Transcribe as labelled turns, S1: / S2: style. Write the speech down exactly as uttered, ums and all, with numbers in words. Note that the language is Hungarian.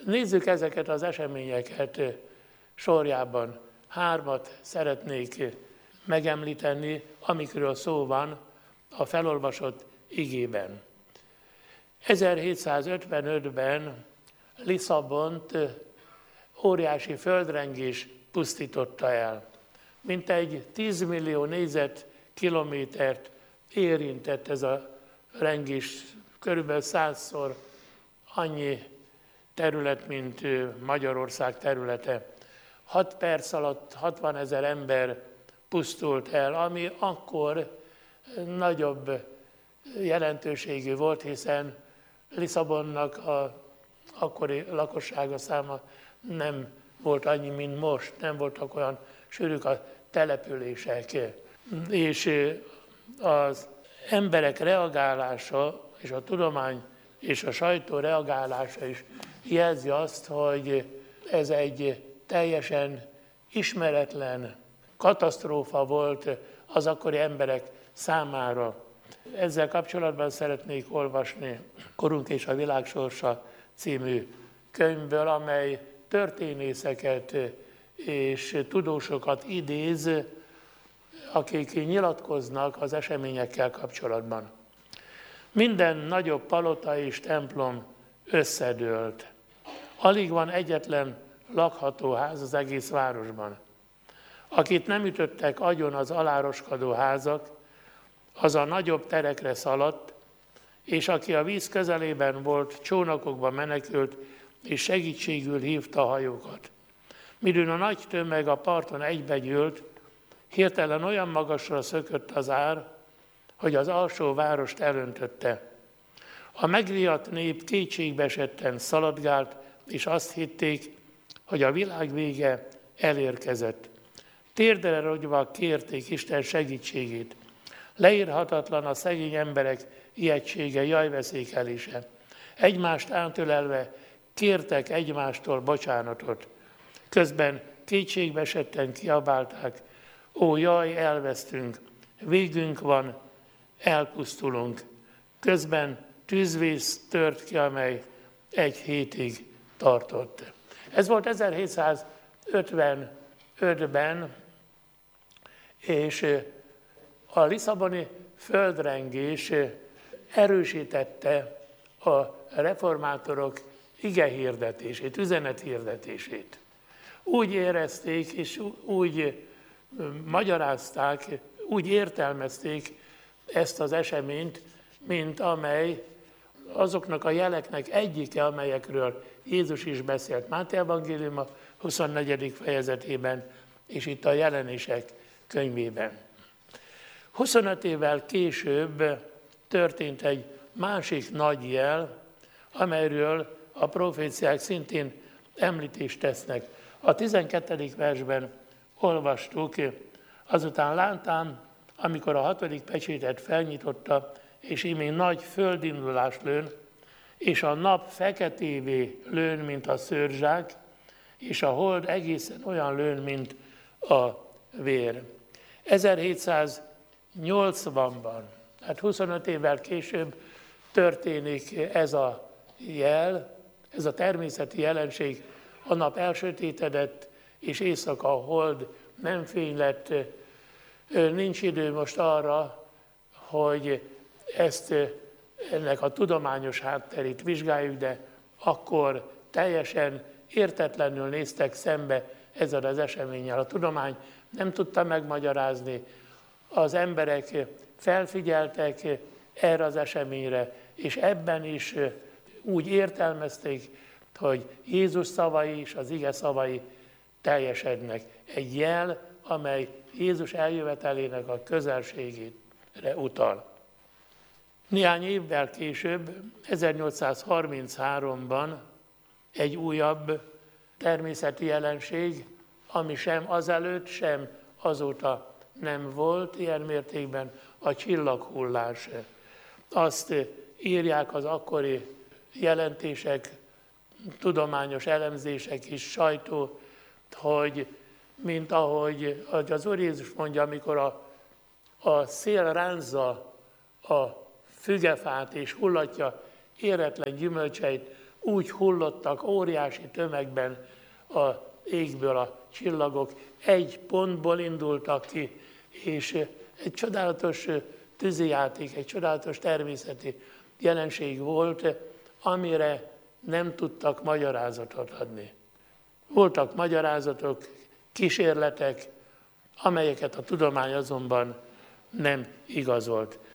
S1: Nézzük ezeket az eseményeket sorjában. Hármat szeretnék megemlíteni, amikről szó van a felolvasott igében. ezerhétszázötvenötben Lisszabont óriási földrengés pusztította el. Mintegy tíz millió négyzetkilométert érintett ez a rengés, körülbelül százszor annyi terület, mint Magyarország területe. Hat perc alatt hatvanezer ember pusztult el, ami akkor nagyobb jelentőségű volt, hiszen Lisszabonnak a akkori lakossága száma nem volt annyi, mint most, nem voltak olyan sűrűk a települések. És az emberek reagálása, és a tudomány és a sajtó reagálása is jelzi azt, hogy ez egy teljesen ismeretlen katasztrófa volt az akkori emberek számára. Ezzel kapcsolatban szeretnék olvasni Korunk és a világ sorsa című könyvből, amely történészeket és tudósokat idéz, akik nyilatkoznak az eseményekkel kapcsolatban. Minden nagyobb palota és templom összedőlt. Alig van egyetlen lakható ház az egész városban. Akit nem ütöttek agyon az alároskodó házak, az a nagyobb terekre szaladt, és aki a víz közelében volt, csónakokba menekült, és segítségül hívta a hajókat. Midőn a nagy tömeg a parton egybegyűlt, hirtelen olyan magasra szökött az ár, hogy az alsó várost elöntötte. A megriadt nép kétségbeesetten szaladgált, és azt hitték, hogy a világ vége elérkezett. Térdre rogyva kérték Isten segítségét. Leírhatatlan a szegény emberek ijegysége, jajveszékelése. Egymást átölelve kértek egymástól bocsánatot. Közben kétségbeesetten kiabálták: ó, jaj, elvesztünk, végünk van, elpusztulunk. Közben tűzvész tört ki, amely egy hétig tartott. Ez volt ezerhétszázötvenötben, és a lisszaboni földrengés erősítette a reformátorok igehirdetését, üzenethirdetését. Úgy érezték és úgy magyarázták, úgy értelmezték ezt az eseményt, mint amely azoknak a jeleknek egyike, amelyekről Jézus is beszélt Máté evangéliuma huszonnegyedik fejezetében, és itt a Jelenések könyvében. huszonöt évvel később történt egy másik nagy jel, amelyről a proféciák szintén említést tesznek. A tizenkettedik versben olvastuk: azután láttam, amikor a hatodik pecsétet felnyitotta, és íme nagy földindulás lőn, és a nap feketévé lőn, mint a szőrzsák, és a hold egészen olyan lőn, mint a vér. ezerhétszáznyolcvanban, tehát huszonöt évvel később történik ez a jel, ez a természeti jelenség. A nap elsötétedett, és éjszaka a hold nem fény lett. Nincs idő most arra, hogy ezt, ennek a tudományos hátterét vizsgáljuk, de akkor teljesen értetlenül néztek szembe ezzel az eseménnyel. A tudomány nem tudta megmagyarázni, az emberek felfigyeltek erre az eseményre, és ebben is úgy értelmezték, hogy Jézus szavai és az ige szavai teljesednek. Egy jel, amely Jézus eljövetelének a közelségére utal. Néhány évvel később, ezernyolcszázharmincháromban egy újabb természeti jelenség, ami sem azelőtt, sem azóta nem volt ilyen mértékben, a csillaghullás. Azt írják az akkori jelentések, tudományos elemzések is, sajtó, hogy mint ahogy az Úr Jézus mondja, amikor a, a szél ránzza a fügefát és hullatja éretlen gyümölcseit, úgy hullottak óriási tömegben a égből a csillagok, egy pontból indultak ki, és egy csodálatos tűzijáték, egy csodálatos természeti jelenség volt, amire nem tudtak magyarázatot adni. Voltak magyarázatok, kísérletek, amelyeket a tudomány azonban nem igazolt.